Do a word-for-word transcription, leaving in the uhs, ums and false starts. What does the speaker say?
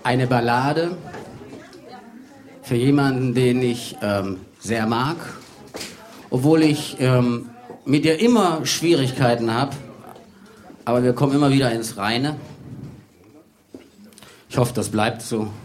Eine Ballade für jemanden, den ich ähm, sehr mag, obwohl ich ähm, mit ihr immer Schwierigkeiten habe, aber wir kommen immer wieder ins Reine. Ich hoffe, das bleibt so.